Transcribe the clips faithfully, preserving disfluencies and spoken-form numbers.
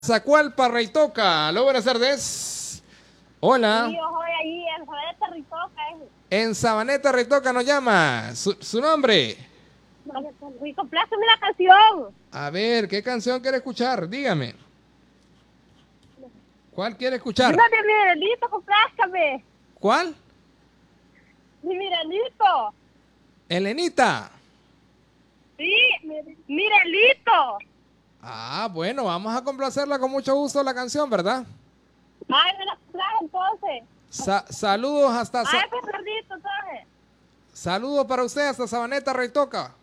Zacualpa, Reitoca. Aló, buenas tardes. Hola. Sí, yo soy ahí en Sabaneta, Reitoca. En Sabaneta, Reitoca nos llama. ¿Su, su nombre? Y compláceme la canción. A ver, ¿qué canción quiere escuchar? Dígame. ¿Cuál quiere escuchar? Una de Mirenito, complázcame. ¿Cuál? Mi Mirenito. Elenita. Sí, Mirenito. Ah, bueno, vamos a complacerla con mucho gusto la canción, ¿verdad? Ay, me la complace entonces. Sa saludos hasta... Sa Ay, pues gordito, entonces. Saludos para usted hasta Sabaneta, Reitoca.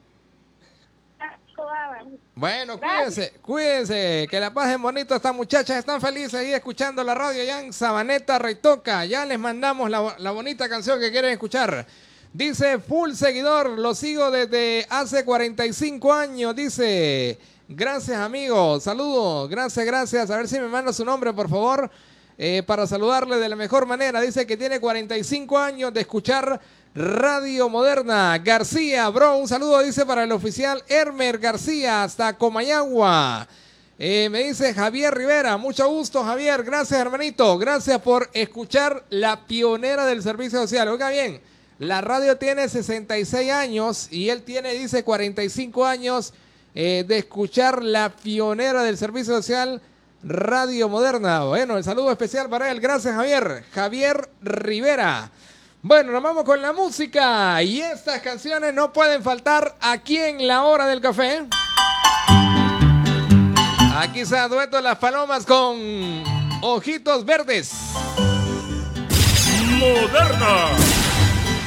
Bueno, cuídense, cuídense, que la pasen bonito. Estas muchachas están felices ahí escuchando la radio allá en Sabaneta, Reitoca. Ya les mandamos la, la bonita canción que quieren escuchar. Dice, full seguidor, lo sigo desde hace cuarenta y cinco años, dice. Gracias, amigos, saludos, gracias, gracias. A ver si me manda su nombre, por favor, eh, para saludarle de la mejor manera. Dice que tiene cuarenta y cinco años de escuchar Radio Moderna. García, bro, un saludo, dice, para el oficial Hermer García, hasta Comayagua. Eh, me dice Javier Rivera, mucho gusto, Javier, gracias, hermanito, gracias por escuchar la pionera del servicio social. Oiga bien, la radio tiene sesenta y seis años y él tiene, dice, cuarenta y cinco años eh, de escuchar la pionera del servicio social, Radio Moderna. Bueno, el saludo especial para él, gracias, Javier. Javier Rivera. Bueno, nos vamos con la música y estas canciones no pueden faltar aquí en la hora del café. Aquí se ha dueto Las Palomas con Ojitos Verdes. Moderna.